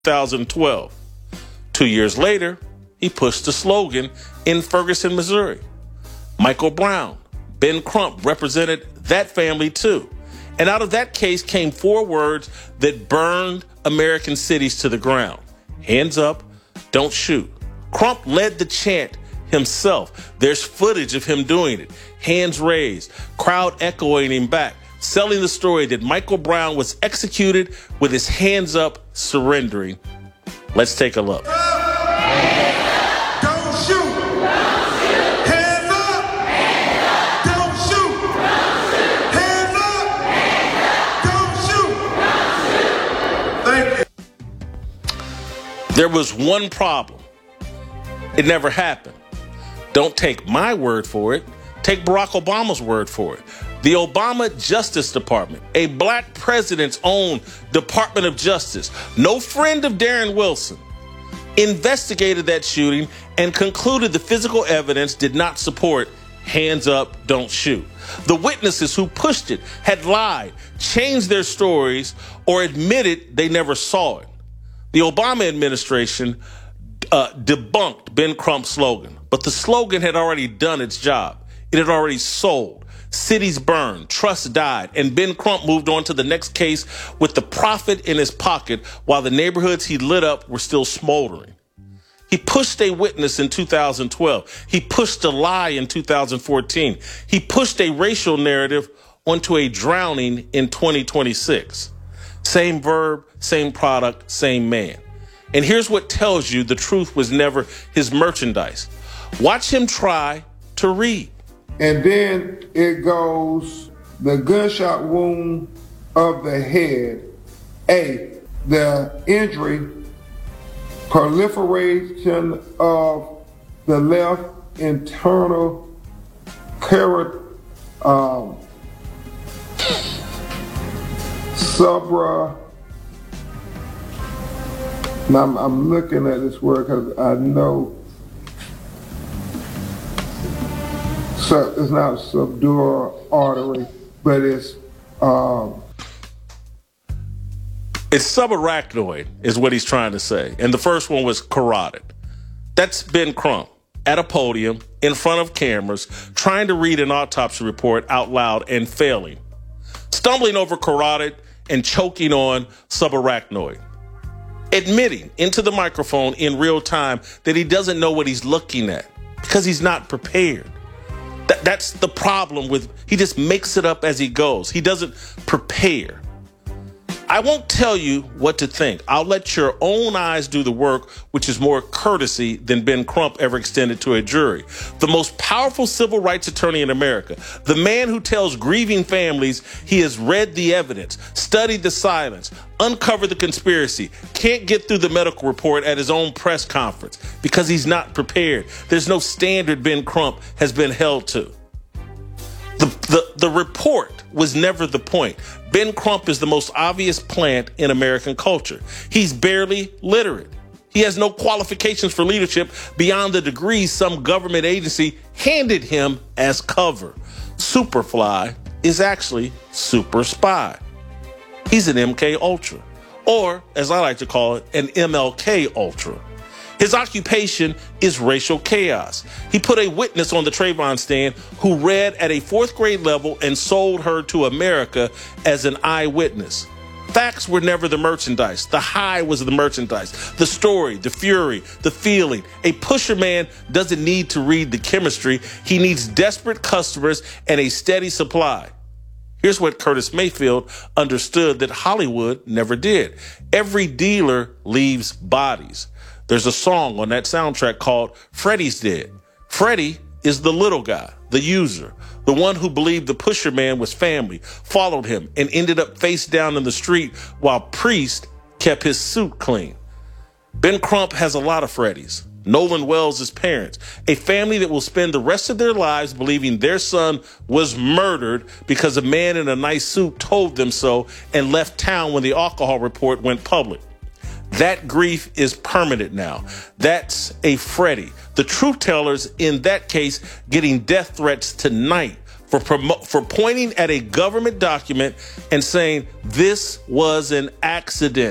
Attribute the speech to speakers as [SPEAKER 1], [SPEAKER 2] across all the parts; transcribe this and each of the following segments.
[SPEAKER 1] 2012. 2 years later, he pushed the slogan in Ferguson, Missouri. Michael Brown, Ben Crump represented that family too. And out of that case came 4 words that burned American cities to the ground. Hands up, don't shoot. Crump led the chant himself. There's footage of him doing it. Hands raised, crowd echoing him back, selling the story that Michael Brown was executed with his hands up, surrendering. Let's take a look. There was one problem. It never happened. Don't take my word for it. Take Barack Obama's word for it. The Obama Justice Department, a black president's own Department of Justice, no friend of Darren Wilson, investigated that shooting and concluded the physical evidence did not support hands up, don't shoot. The witnesses who pushed it had lied, changed their stories, or admitted they never saw it. The Obama administration debunked Ben Crump's slogan, but the slogan had already done its job. It had already sold. Cities burned, trust died, and Ben Crump moved on to the next case with the profit in his pocket while the neighborhoods he lit up were still smoldering. He pushed a witness in 2012. He pushed a lie in 2014. He pushed a racial narrative onto a drowning in 2026. Same verb, same product, same man. And here's what tells you the truth was never his merchandise. Watch him try to read.
[SPEAKER 2] And then it goes, the gunshot wound of the head. A, the injury, proliferation of the left internal I'm looking at this word because I know it's not subdural artery, but it's
[SPEAKER 1] subarachnoid is what he's trying to say. And the first one was carotid. That's Ben Crump at a podium in front of cameras trying to read an autopsy report out loud and failing, stumbling over carotid and choking on subarachnoid, admitting into the microphone in real time that he doesn't know what he's looking at because he's not prepared. That's the problem with, he just makes it up as he goes. He doesn't prepare. I won't tell you what to think. I'll let your own eyes do the work, which is more courtesy than Ben Crump ever extended to a jury. The most powerful civil rights attorney in America, the man who tells grieving families he has read the evidence, studied the silence, uncovered the conspiracy, can't get through the medical report at his own press conference because he's not prepared. There's no standard Ben Crump has been held to. The report was never the point. Ben Crump is the most obvious plant in American culture. He's barely literate. He has no qualifications for leadership beyond the degrees some government agency handed him as cover. Superfly is actually super spy. He's an MK Ultra, or as I like to call it, an MLK Ultra. His occupation is racial chaos. He put a witness on the Trayvon stand who read at a 4th grade level and sold her to America as an eyewitness. Facts were never the merchandise. The high was the merchandise. The story, the fury, the feeling. A pusher man doesn't need to read the chemistry. He needs desperate customers and a steady supply. Here's what Curtis Mayfield understood that Hollywood never did. Every dealer leaves bodies. There's a song on that soundtrack called Freddie's Dead. Freddie is the little guy, the user, the one who believed the pusher man was family, followed him, and ended up face down in the street while Priest kept his suit clean. Ben Crump has a lot of Freddies. Nolan Wells' parents, a family that will spend the rest of their lives believing their son was murdered because a man in a nice suit told them so and left town when the alcohol report went public. That grief is permanent now. That's a Freddie. The truth tellers in that case getting death threats tonight for pointing at a government document and saying this was an accident.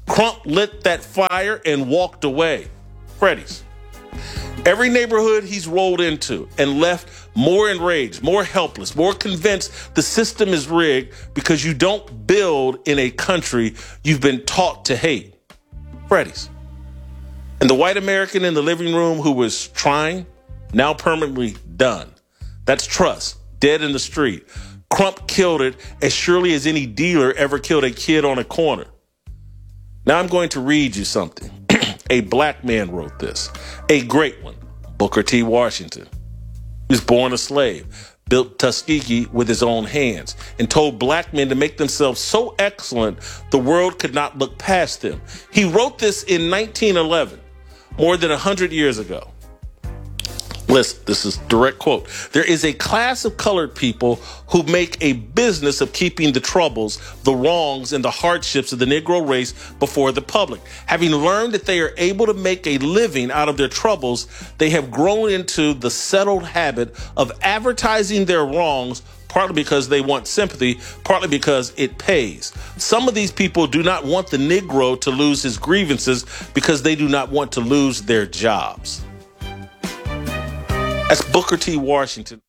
[SPEAKER 1] Crump lit that fire and walked away. Freddy's. Every neighborhood he's rolled into and left more enraged, more helpless, more convinced the system is rigged because you don't build in a country you've been taught to hate. Freddy's. And the white American in the living room who was trying, now permanently done. That's trust, dead in the street. Crump killed it as surely as any dealer ever killed a kid on a corner. Now I'm going to read you something. A black man wrote this. A great one. Booker T. Washington. He was born a slave, built Tuskegee with his own hands, and told black men to make themselves so excellent the world could not look past them. He wrote this in 1911, more than 100 years ago. Listen, this is a direct quote. There is a class of colored people who make a business of keeping the troubles, the wrongs, and the hardships of the Negro race before the public. Having learned that they are able to make a living out of their troubles, they have grown into the settled habit of advertising their wrongs, partly because they want sympathy, partly because it pays. Some of these people do not want the Negro to lose his grievances because they do not want to lose their jobs. That's Booker T. Washington.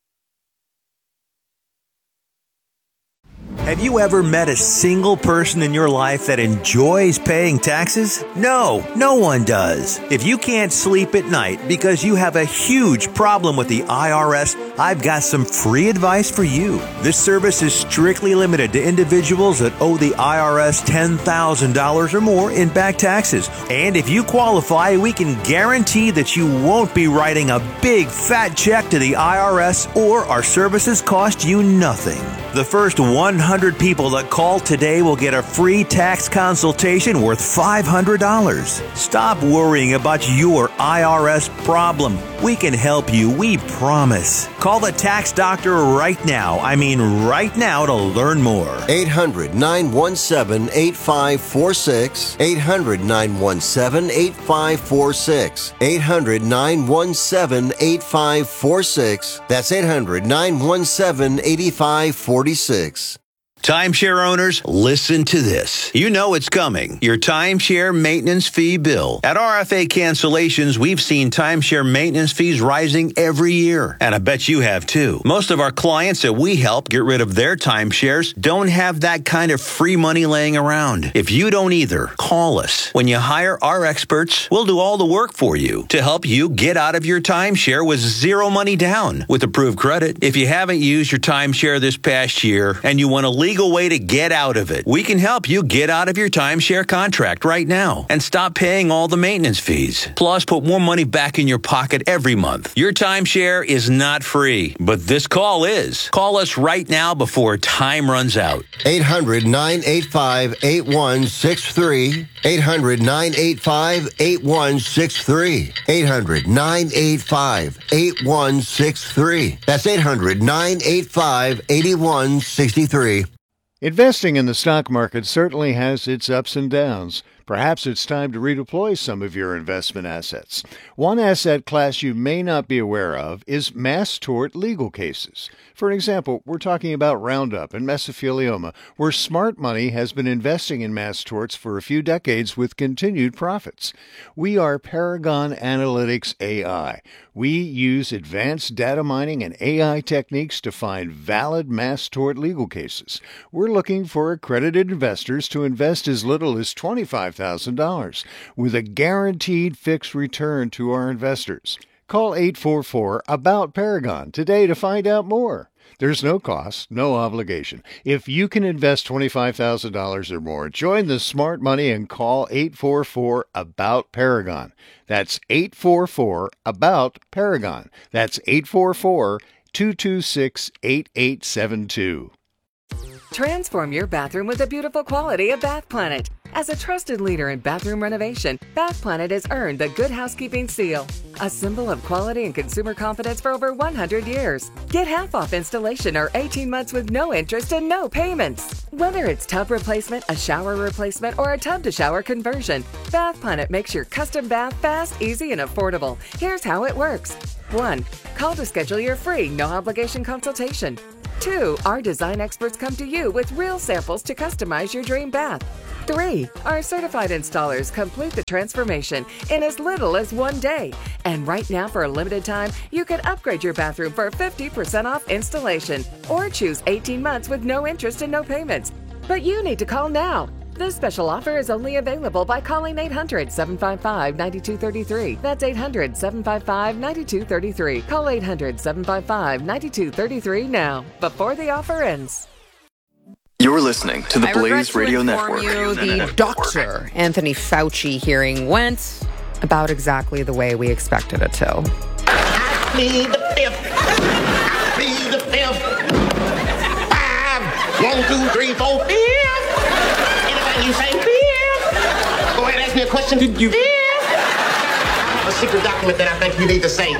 [SPEAKER 3] Have you ever met a single person in your life that enjoys paying taxes? No, no one does. If you can't sleep at night because you have a huge problem with the IRS, I've got some free advice for you. This service is strictly limited to individuals that owe the IRS $10,000 or more in back taxes. And if you qualify, we can guarantee that you won't be writing a big fat check to the IRS, or our services cost you nothing. The first 100 people that call today will get a free tax consultation worth $500. Stop worrying about your IRS problem. We can help you, we promise. Call the tax doctor right now. I mean right now, to learn more.
[SPEAKER 4] 800-917-8546. 800-917-8546. 800-917-8546. That's 800-917-8546.
[SPEAKER 3] Timeshare owners, listen to this. You know it's coming. Your timeshare maintenance fee bill. At RFA Cancellations, we've seen timeshare maintenance fees rising every year. And I bet you have too. Most of our clients that we help get rid of their timeshares don't have that kind of free money laying around. If you don't either, call us. When you hire our experts, we'll do all the work for you to help you get out of your timeshare with zero money down with approved credit. If you haven't used your timeshare this past year and you want to leave way to get out of it, we can help you get out of your timeshare contract right now and stop paying all the maintenance fees. Plus, put more money back in your pocket every month. Your timeshare is not free, but this call is. Call us right now before time runs out.
[SPEAKER 4] 800-985-8163. 800-985-8163. 800-985-8163. That's 800-985-8163.
[SPEAKER 5] Investing in the stock market certainly has its ups and downs. Perhaps it's time to redeploy some of your investment assets. One asset class you may not be aware of is mass tort legal cases. For example, we're talking about Roundup and mesothelioma, where smart money has been investing in mass torts for a few decades with continued profits. We are Paragon Analytics AI. We use advanced data mining and AI techniques to find valid mass tort legal cases. We're looking for accredited investors to invest as little as $25,000 with a guaranteed fixed return to our investors. Call 844-ABOUT-PARAGON today to find out more. There's no cost, no obligation. If you can invest $25,000 or more, join the smart money and call 844-ABOUT-PARAGON. That's 844-ABOUT-PARAGON. That's 844-226-8872.
[SPEAKER 6] Transform your bathroom with the beautiful quality of Bath Planet. As a trusted leader in bathroom renovation, Bath Planet has earned the Good Housekeeping seal, a symbol of quality and consumer confidence for over 100 years. Get half off installation or 18 months with no interest and no payments. Whether it's tub replacement, a shower replacement, or a tub-to-shower conversion, Bath Planet makes your custom bath fast, easy, and affordable. Here's how it works. 1. Call to schedule your free, no-obligation consultation. 2, our design experts come to you with real samples to customize your dream bath. 3, our certified installers complete the transformation in as little as 1 day. And right now, for a limited time, you can upgrade your bathroom for 50% off installation or choose 18 months with no interest and no payments. But you need to call now. This special offer is only available by calling 800-755-9233. That's 800-755-9233. Call 800-755-9233 now, before the offer ends.
[SPEAKER 7] You're listening to the Blaze Radio Network.
[SPEAKER 8] The Dr. Anthony Fauci hearing went about exactly the way we expected it to.
[SPEAKER 9] I plead the fifth. I plead the fifth. 5, 1, 2, 3, 4, 5. Anybody you say fifth? Go ahead, ask me a question. Did you? Fifth. I have a secret document that I think you need to say.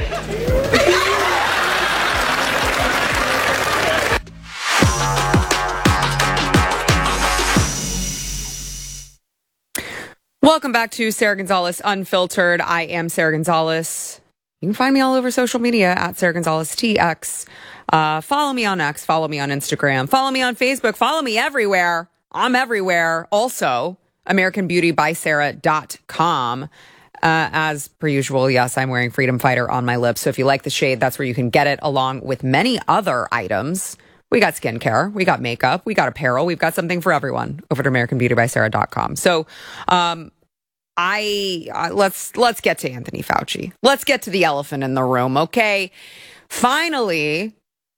[SPEAKER 8] Welcome back to Sarah Gonzalez Unfiltered. I am Sarah Gonzalez. You can find me all over social media at Sarah Gonzalez TX. Follow me on X, follow me on Instagram, follow me on Facebook, follow me everywhere. I'm everywhere. Also, AmericanBeautyBySarah.com. As per usual, yes, I'm wearing Freedom Fighter on my lips. So if you like the shade, that's where you can get it, along with many other items. We got skincare, we got makeup, we got apparel, we've got something for everyone over at AmericanBeautyBySarah.com. So, let's get to Anthony Fauci. Let's get to the elephant in the room, okay? Finally,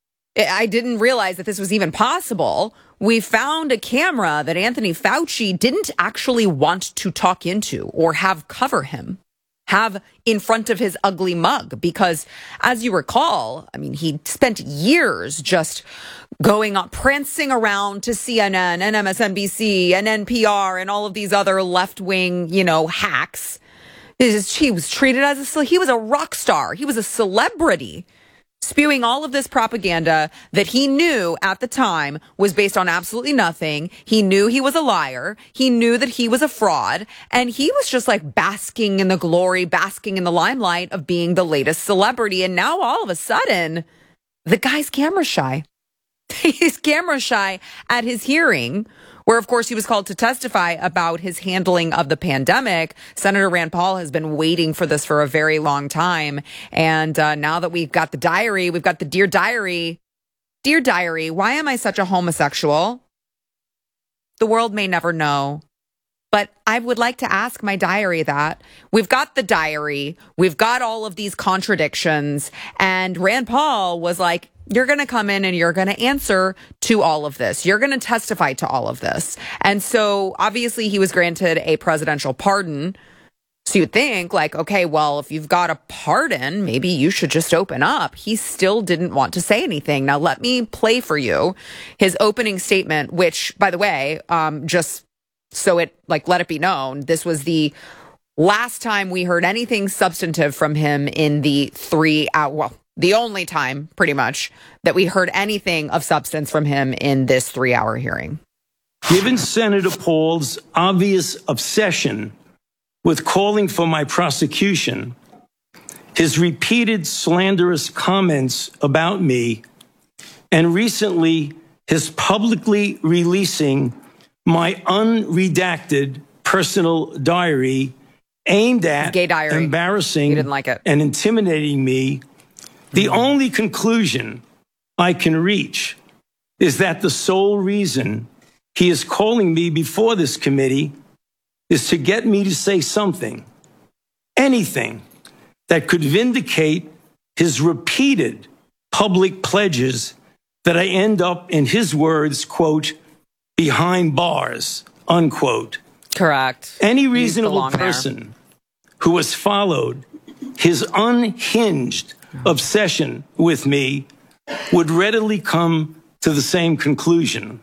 [SPEAKER 8] I didn't realize that this was even possible. We found a camera that Anthony Fauci didn't actually want to talk into or have cover him, have in front of his ugly mug, because as you recall, I mean, he spent years just going on, prancing around to CNN and MSNBC and NPR and all of these other left-wing, hacks. He was treated as he was a rock star. He was a celebrity, spewing all of this propaganda that he knew at the time was based on absolutely nothing. He knew he was a liar. He knew that he was a fraud. And he was just like basking in the glory, basking in the limelight of being the latest celebrity. And now all of a sudden, the guy's camera shy. He's camera shy at his hearing, where, of course, he was called to testify about his handling of the pandemic. Senator Rand Paul has been waiting for this for a very long time. And now that we've got the diary, we've got the Dear Diary. Dear Diary, why am I such a homosexual? The world may never know. But I would like to ask my diary that. We've got the diary. We've got all of these contradictions. And Rand Paul was like, you're going to come in and you're going to answer to all of this. You're going to testify to all of this. And so obviously he was granted a presidential pardon. So you'd think like, okay, well, if you've got a pardon, maybe you should just open up. He still didn't want to say anything. Now, let me play for you his opening statement, which, by the way, just so it let it be known, this was the last time we heard anything substantive from him in the 3 hour, the only time, pretty much, that we heard anything of substance from him in this 3-hour hearing.
[SPEAKER 10] Given Senator Paul's obvious obsession with calling for my prosecution, his repeated slanderous comments about me, and recently his publicly releasing my unredacted personal diary aimed at embarrassing and intimidating me, the only conclusion I can reach is that the sole reason he is calling me before this committee is to get me to say something, anything, that could vindicate his repeated public pledges that I end up, in his words, quote, behind bars, unquote.
[SPEAKER 8] Correct.
[SPEAKER 10] Any reasonable person who has followed his unhinged obsession with me would readily come to the same conclusion.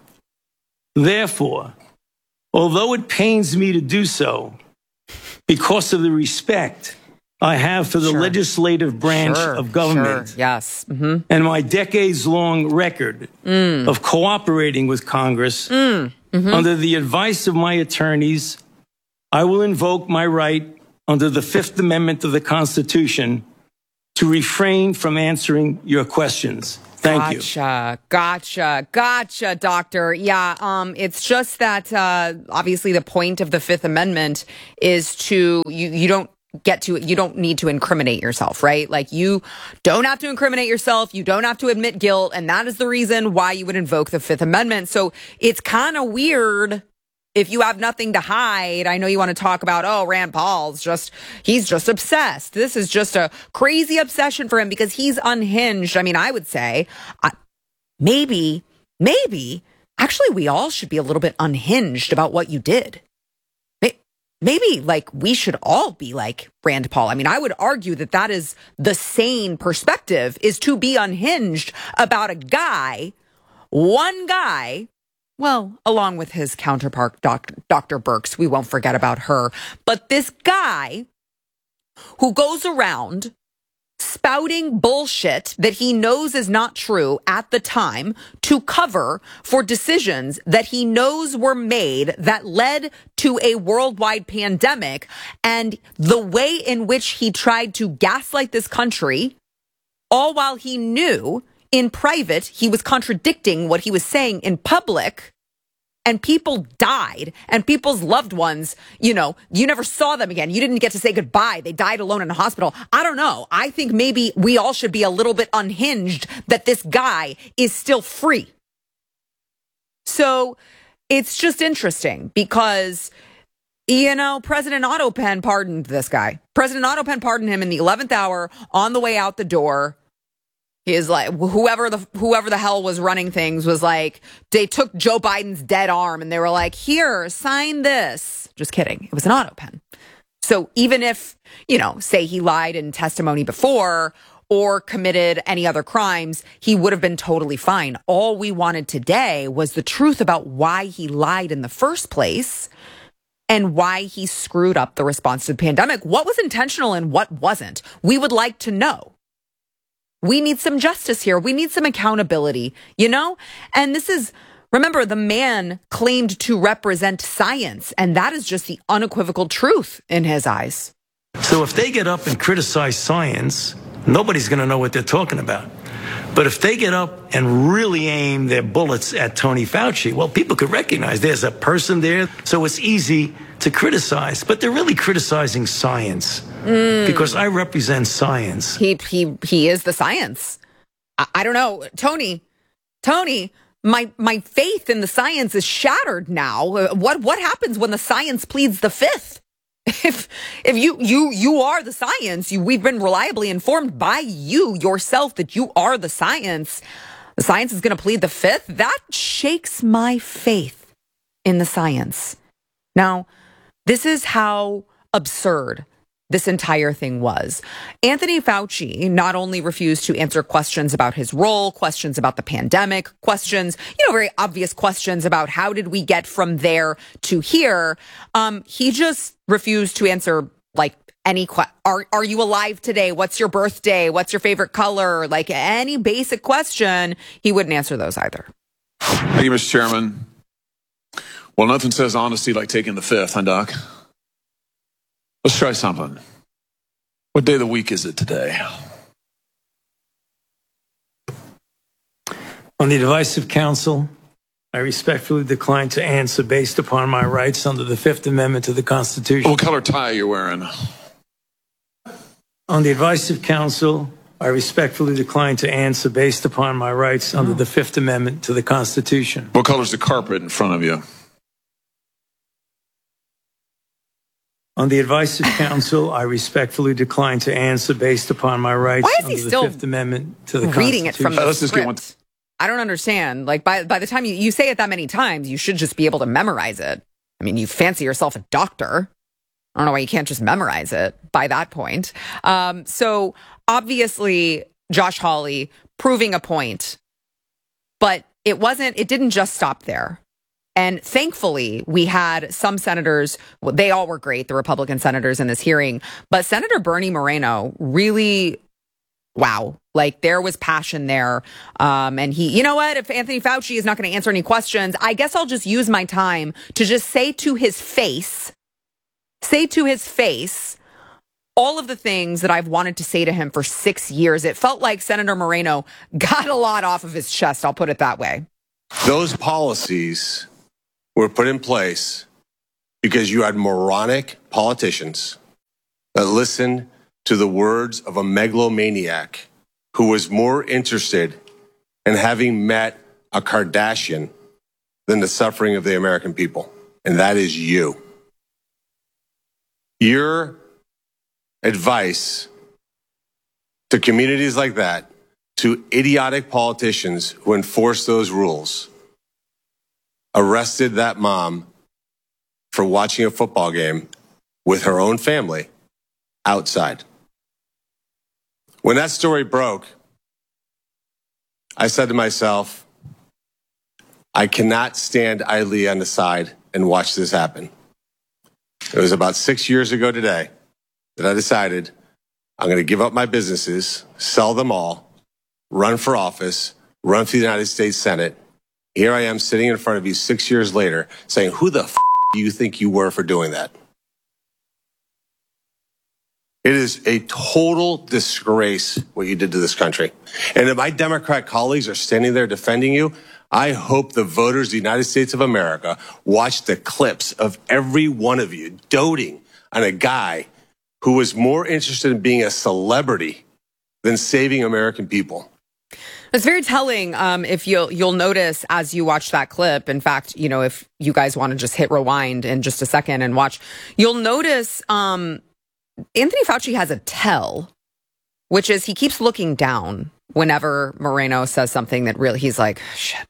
[SPEAKER 10] Therefore, although it pains me to do so, because of the respect I have for the legislative branch of government, and my decades-long record of cooperating with Congress, under the advice of my attorneys, I will invoke my right under the Fifth Amendment of the Constitution to refrain from answering your questions. Thank you.
[SPEAKER 8] Gotcha, doctor. Yeah, it's just that obviously the point of the Fifth Amendment is to you don't need to incriminate yourself, right? Like, you don't have to incriminate yourself. You don't have to admit guilt. And that is the reason why you would invoke the Fifth Amendment. So it's kind of weird if you have nothing to hide. I know you want to talk about, oh, Rand Paul's he's just obsessed. This is just a crazy obsession for him because he's unhinged. I mean, I would say maybe, actually, we all should be a little bit unhinged about what you did. Maybe, like, we should all be like Rand Paul. I mean, I would argue that is the sane perspective, is to be unhinged about one guy, well, along with his counterpart, Dr. Birx. We won't forget about her. But this guy who goes around spouting bullshit that he knows is not true at the time to cover for decisions that he knows were made that led to a worldwide pandemic, and the way in which he tried to gaslight this country, all while he knew in private he was contradicting what he was saying in public. And people died, and people's loved ones, you never saw them again. You didn't get to say goodbye. They died alone in a hospital. I don't know. I think maybe we all should be a little bit unhinged that this guy is still free. So it's just interesting because, President Otto Penn pardoned this guy. President Otto Penn pardoned him in the 11th hour on the way out the door. He is like, whoever the hell was running things was like, they took Joe Biden's dead arm and they were like, here, sign this. Just kidding. It was an Otto Penn. So even if, say he lied in testimony before or committed any other crimes, he would have been totally fine. All we wanted today was the truth about why he lied in the first place and why he screwed up the response to the pandemic. What was intentional and what wasn't? We would like to know. We need some justice here. We need some accountability, And remember, the man claimed to represent science, and that is just the unequivocal truth in his eyes.
[SPEAKER 10] So if they get up and criticize science, nobody's going to know what they're talking about. But if they get up and really aim their bullets at Tony Fauci, well, people could recognize there's a person there. So it's easy to criticize, but they're really criticizing science because I represent science.
[SPEAKER 8] He is the science. I don't know. Tony, my faith in the science is shattered now. What happens when the science pleads the fifth? If you are the science, we've been reliably informed by you yourself that you are the science is going to plead the fifth. That shakes my faith in the science. Now, this is how absurd this entire thing was. Anthony Fauci not only refused to answer questions about his role, questions about the pandemic, questions, very obvious questions about how did we get from there to here. He just refused to answer any are you alive today? What's your birthday? What's your favorite color? Any basic question, he wouldn't answer those either.
[SPEAKER 11] Thank you, Mr. Chairman. Well, nothing says honesty like taking the fifth, huh, Doc? Let's try something. What day of the week is it today?
[SPEAKER 10] On the advice of counsel, I respectfully decline to answer based upon my rights under the Fifth Amendment to the Constitution.
[SPEAKER 11] What color tie are you wearing?
[SPEAKER 10] On the advice of counsel, I respectfully decline to answer based upon my rights under the Fifth Amendment to the Constitution.
[SPEAKER 11] What color is the carpet in front of you?
[SPEAKER 10] On the advice of counsel, I respectfully decline to answer based upon my rights under the Fifth Amendment to the Constitution.
[SPEAKER 8] Reading it from the script. I don't understand. By the time you say it that many times, you should just be able to memorize it. I mean, you fancy yourself a doctor. I don't know why you can't just memorize it by that point. So obviously, Josh Hawley proving a point, but it didn't just stop there. And thankfully, we had some senators, they all were great, the Republican senators in this hearing, but Senator Bernie Moreno really, wow, there was passion there. And he, if Anthony Fauci is not going to answer any questions, I guess I'll just use my time to just say to his face, all of the things that I've wanted to say to him for 6 years. It felt like Senator Moreno got a lot off of his chest. I'll put it that way.
[SPEAKER 12] Those policies were put in place because you had moronic politicians that listened to the words of a megalomaniac who was more interested in having met a Kardashian than the suffering of the American people. And that is you. Your advice to communities like that, to idiotic politicians who enforce those rules, arrested that mom for watching a football game with her own family outside. When that story broke, I said to myself, I cannot stand idly on the side and watch this happen. It was about 6 years ago today that I decided I'm going to give up my businesses, sell them all, run for office, run for the United States Senate. Here I am sitting in front of you 6 years later saying, who the f*** do you think you were for doing that? It is a total disgrace what you did to this country. And if my Democrat colleagues are standing there defending you, I hope the voters of the United States of America watch the clips of every one of you doting on a guy who was more interested in being a celebrity than saving American people.
[SPEAKER 8] It's very telling. If you'll notice as you watch that clip, in fact, you know, if you guys want to just hit rewind in just a second and watch, you'll notice Anthony Fauci has a tell, which is he keeps looking down whenever Moreno says something that really, he's like, shit.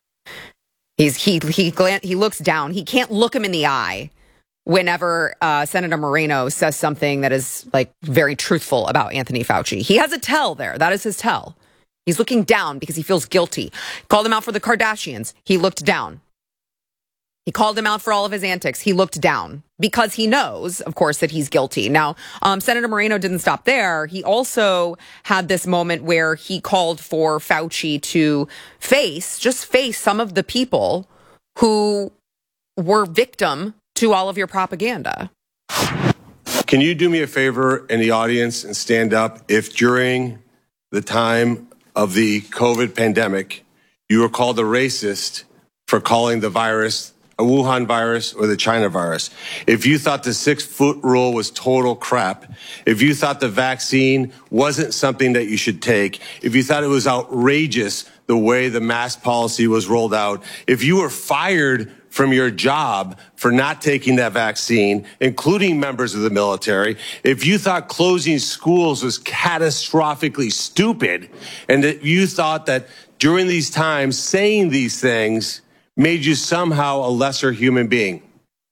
[SPEAKER 8] He looks down. He can't look him in the eye whenever Senator Moreno says something that is like very truthful about Anthony Fauci. He has a tell there. That is his tell. He's looking down because he feels guilty. Called him out for the Kardashians. He looked down. He called him out for all of his antics. He looked down because he knows, of course, that he's guilty. Now, Senator Moreno didn't stop there. He also had this moment where he called for Fauci to face some of the people who were victim to all of your propaganda.
[SPEAKER 12] Can you do me a favor in the audience and stand up if during the time of the COVID pandemic, you were called a racist for calling the virus a Wuhan virus or the China virus? If you thought the 6-foot rule was total crap, if you thought the vaccine wasn't something that you should take, if you thought it was outrageous the way the mask policy was rolled out, if you were fired from your job for not taking that vaccine, including members of the military, if you thought closing schools was catastrophically stupid, and that you thought that during these times saying these things made you somehow a lesser human being.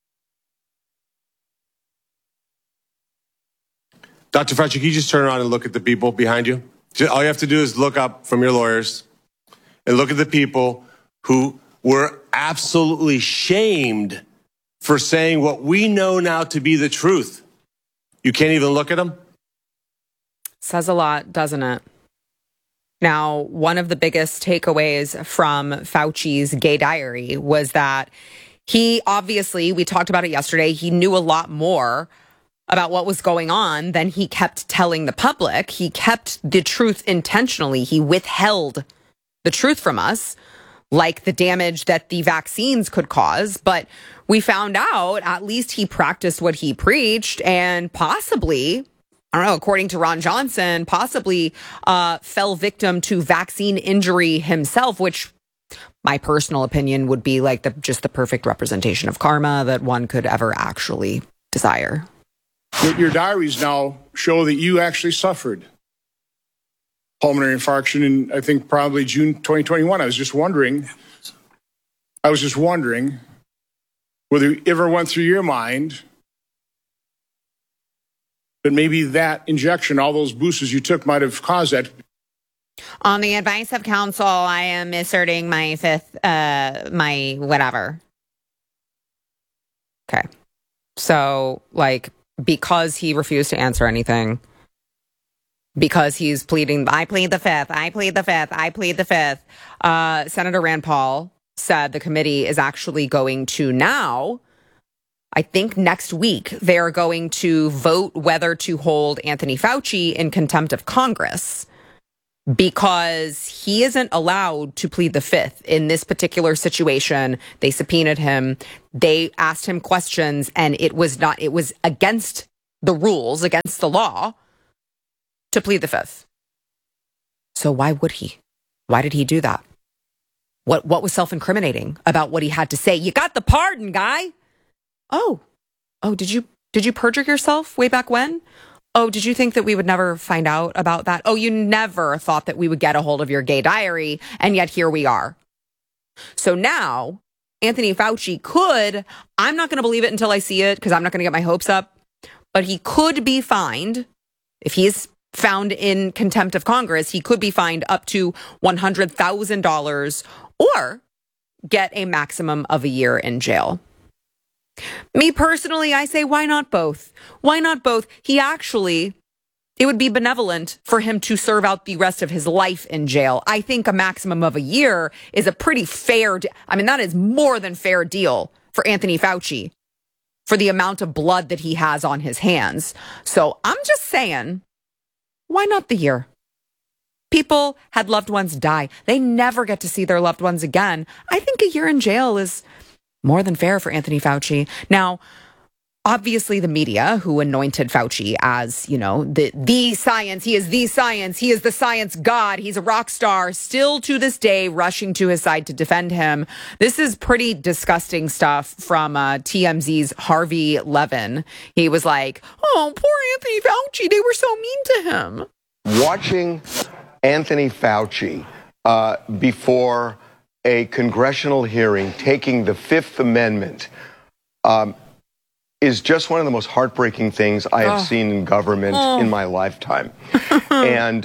[SPEAKER 12] Dr. Fauci, can you just turn around and look at the people behind you? All you have to do is look up from your lawyers and look at the people who were absolutely shamed for saying what we know now to be the truth. You can't even look at them?
[SPEAKER 8] Says a lot, doesn't it? Now, one of the biggest takeaways from Fauci's gay diary was that he obviously, we talked about it yesterday, he knew a lot more about what was going on than he kept telling the public. He kept the truth intentionally. He withheld the truth from us, like the damage that the vaccines could cause. But we found out at least he practiced what he preached and possibly, I don't know, according to Ron Johnson, possibly fell victim to vaccine injury himself, which my personal opinion would be like just the perfect representation of karma that one could ever actually desire.
[SPEAKER 13] Your diaries now show that you actually suffered pulmonary infarction in, I think, probably June 2021. I was just wondering whether it ever went through your mind that maybe that injection, all those boosters you took, might have caused that.
[SPEAKER 8] On the advice of counsel, I am asserting my fifth, my whatever. Okay. So, like, because he refused to answer anything, because he's pleading, I plead the fifth, I plead the fifth, I plead the fifth. Senator Rand Paul said the committee is actually going to now I think next week they're going to vote whether to hold Anthony Fauci in contempt of Congress because he isn't allowed to plead the fifth in this particular situation. They subpoenaed him. They asked him questions, and it was against the rules, against the law to plead the fifth. So why would he? Why did he do that? What was self-incriminating about what he had to say? You got the pardon, guy. Oh, did you perjure yourself way back when? Oh, did you think that we would never find out about that? Oh, you never thought that we would get a hold of your gay diary, and yet here we are. So now, Anthony Fauci could, I'm not going to believe it until I see it because I'm not going to get my hopes up, but he could be fined, if he's found in contempt of Congress, he could be fined up to $100,000 or get a maximum of a year in jail. Me personally, I say, why not both? Why not both? It would be benevolent for him to serve out the rest of his life in jail. I think a maximum of a year is a pretty fair, that is more than fair deal for Anthony Fauci for the amount of blood that he has on his hands. So I'm just saying, why not the year? People had loved ones die. They never get to see their loved ones again. I think a year in jail is more than fair for Anthony Fauci. Now, obviously the media who anointed Fauci as, the science, he is the science, he is the science god, he's a rock star, still to this day rushing to his side to defend him. This is pretty disgusting stuff from TMZ's Harvey Levin. He was like, oh, poor Anthony Fauci, they were so mean to him.
[SPEAKER 14] Watching Anthony Fauci before a congressional hearing taking the Fifth Amendment is just one of the most heartbreaking things I have seen in government in my lifetime. And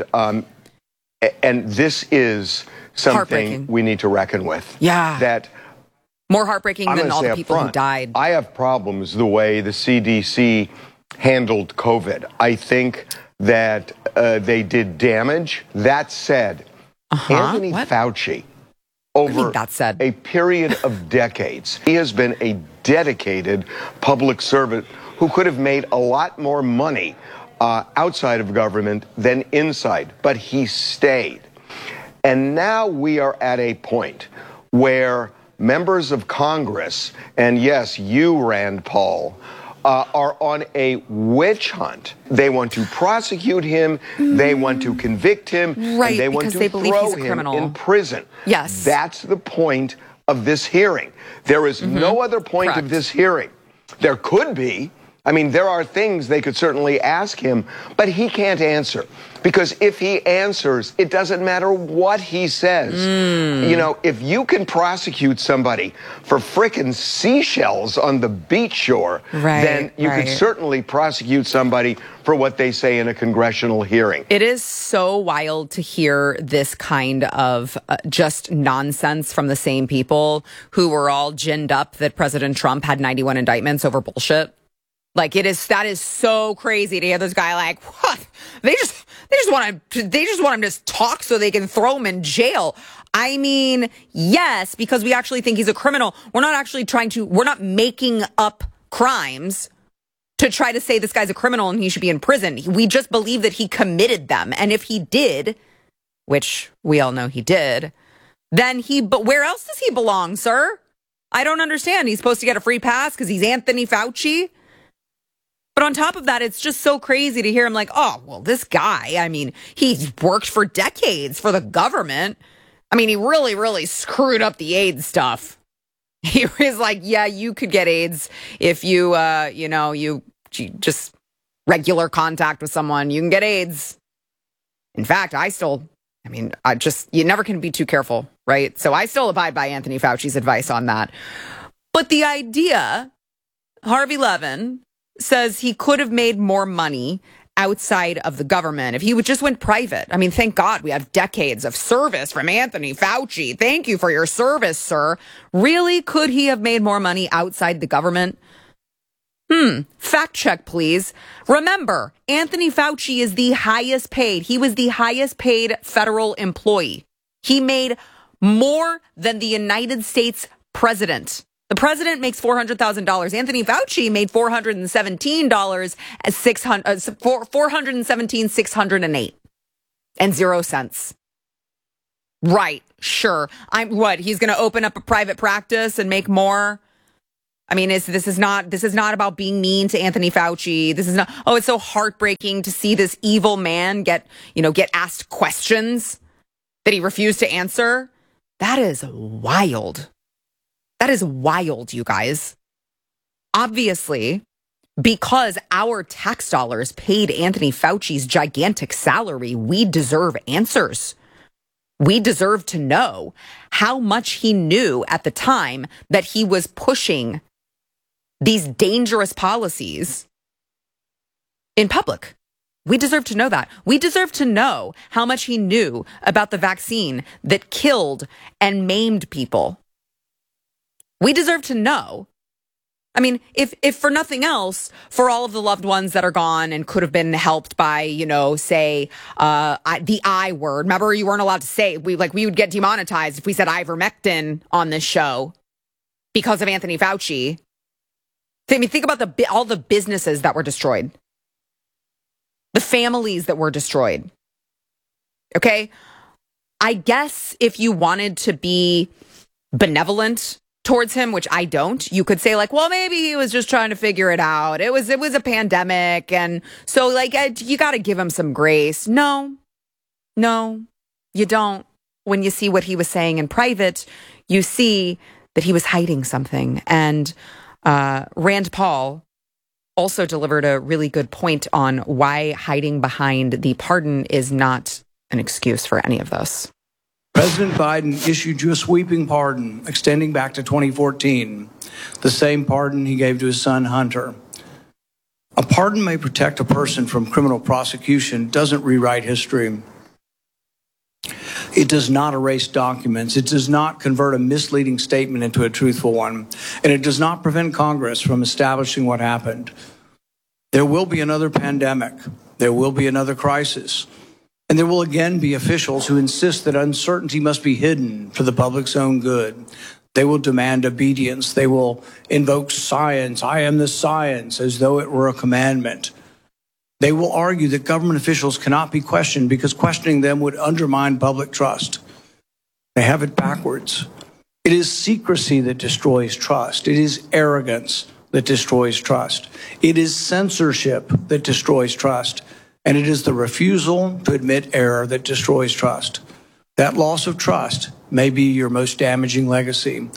[SPEAKER 14] this is something we need to reckon with.
[SPEAKER 8] Yeah.
[SPEAKER 14] That
[SPEAKER 8] more heartbreaking than all the people who died.
[SPEAKER 14] I have problems the way the CDC handled COVID. I think that they did damage. That said, Anthony Fauci, over a period of decades, he has been a dedicated public servant who could have made a lot more money outside of government than inside, but he stayed. And now we are at a point where members of Congress, and yes, you, Rand Paul, are on a witch hunt. They want to prosecute him, they want to convict him, and they want to throw him in prison.
[SPEAKER 8] Yes.
[SPEAKER 14] That's the point of this hearing. There is no other point of this hearing. There could be. I mean, there are things they could certainly ask him, but he can't answer. Because if he answers, it doesn't matter what he says. If you can prosecute somebody for frickin' seashells on the beach shore, then you could certainly prosecute somebody for what they say in a congressional hearing.
[SPEAKER 8] It is so wild to hear this kind of just nonsense from the same people who were all ginned up that President Trump had 91 indictments over bullshit. Like that is so crazy to hear this guy like, what? They just want him to talk so they can throw him in jail. I mean, yes, because we actually think he's a criminal. We're not making up crimes to try to say this guy's a criminal and he should be in prison. We just believe that he committed them. And if he did, which we all know he did, then but where else does he belong, sir? I don't understand. He's supposed to get a free pass because he's Anthony Fauci? But on top of that, it's just so crazy to hear him like, oh, well, this guy, I mean, he's worked for decades for the government. I mean, he really, really screwed up the AIDS stuff. He was like, yeah, you could get AIDS if you just regular contact with someone, you can get AIDS. In fact, you never can be too careful, right? So I still abide by Anthony Fauci's advice on that. But the idea, Harvey Levin says he could have made more money outside of the government if he just went private. I mean, thank God we have decades of service from Anthony Fauci. Thank you for your service, sir. Really? Could he have made more money outside the government? Fact check, please. Remember, Anthony Fauci is the highest paid. He was the highest paid federal employee. He made more than the United States president. The president makes $400,000. Anthony Fauci made $417,608 and 0 cents. Right, sure. He's going to open up a private practice and make more? I mean, this is not about being mean to Anthony Fauci. This is not, it's so heartbreaking to see this evil man get asked questions that he refused to answer. That is wild. That is wild, you guys. Obviously, because our tax dollars paid Anthony Fauci's gigantic salary, we deserve answers. We deserve to know how much he knew at the time that he was pushing these dangerous policies in public. We deserve to know that. We deserve to know how much he knew about the vaccine that killed and maimed people. We deserve to know. I mean, if for nothing else, for all of the loved ones that are gone and could have been helped by, say, the I word. Remember, you weren't allowed to say, we would get demonetized if we said ivermectin on this show because of Anthony Fauci. I mean, think about all the businesses that were destroyed. The families that were destroyed. Okay? I guess if you wanted to be benevolent towards him, which I don't, you could say well, maybe he was just trying to figure it out. It was a pandemic. And so you got to give him some grace. No, you don't. When you see what he was saying in private, you see that he was hiding something. And Rand Paul also delivered a really good point on why hiding behind the pardon is not an excuse for any of this.
[SPEAKER 15] President Biden issued you a sweeping pardon extending back to 2014, the same pardon he gave to his son Hunter. A pardon may protect a person from criminal prosecution, doesn't rewrite history. It does not erase documents. It does not convert a misleading statement into a truthful one. And it does not prevent Congress from establishing what happened. There will be another pandemic. There will be another crisis. And there will again be officials who insist that uncertainty must be hidden for the public's own good. They will demand obedience. They will invoke science. I am the science, as though it were a commandment. They will argue that government officials cannot be questioned because questioning them would undermine public trust. They have it backwards. It is secrecy that destroys trust. It is arrogance that destroys trust. It is censorship that destroys trust. And it is the refusal to admit error that destroys trust. That loss of trust may be your most damaging legacy.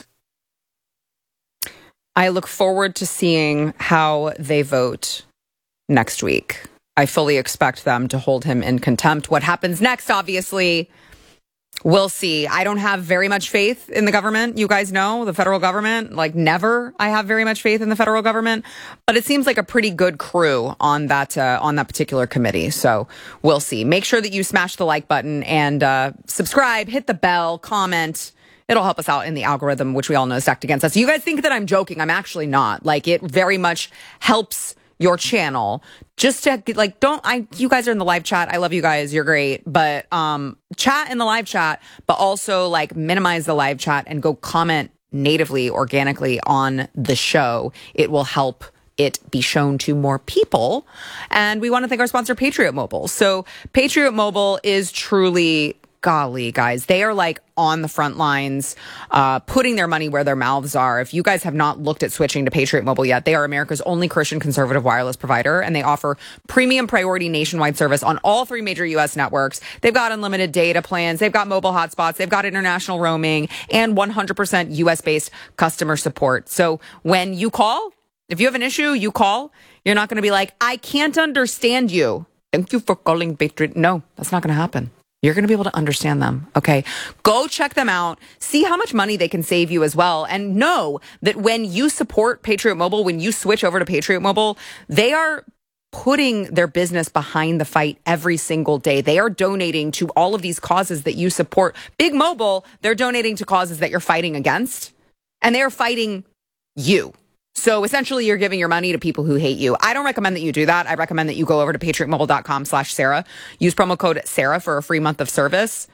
[SPEAKER 8] I look forward to seeing how they vote next week. I fully expect them to hold him in contempt. What happens next, obviously, we'll see. I don't have very much faith in the government. You guys know, the federal government, never I have very much faith in the federal government. But it seems like a pretty good crew on that particular committee. So we'll see. Make sure that you smash the like button and subscribe, hit the bell, comment. It'll help us out in the algorithm, which we all know is stacked against us. You guys think that I'm joking. I'm actually not. It very much helps your channel. Just to you guys are in the live chat. I love you guys. You're great. But chat in the live chat, but also minimize the live chat and go comment natively, organically on the show. It will help it be shown to more people. And we want to thank our sponsor, Patriot Mobile. So Patriot Mobile is truly, golly, guys, they are on the front lines, putting their money where their mouths are. If you guys have not looked at switching to Patriot Mobile yet, they are America's only Christian conservative wireless provider, and they offer premium priority nationwide service on all 3 major U.S. networks. They've got unlimited data plans, they've got mobile hotspots, they've got international roaming, and 100% U.S.-based customer support. So when you call, if you have an issue, you call. You're not going to be I can't understand you. Thank you for calling Patriot. No, that's not going to happen. You're going to be able to understand them. Okay. Go check them out. See how much money they can save you as well. And know that when you support Patriot Mobile, when you switch over to Patriot Mobile, they are putting their business behind the fight every single day. They are donating to all of these causes that you support. Big Mobile, they're donating to causes that you're fighting against. And they are fighting you. So essentially, you're giving your money to people who hate you. I don't recommend that you do that. I recommend that you go over to patriotmobile.com/Sarah. Use promo code Sarah for a free month of service.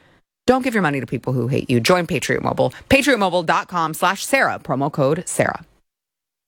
[SPEAKER 8] Don't give your money to people who hate you. Join Patriot Mobile. PatriotMobile.com/Sarah. Promo code Sarah.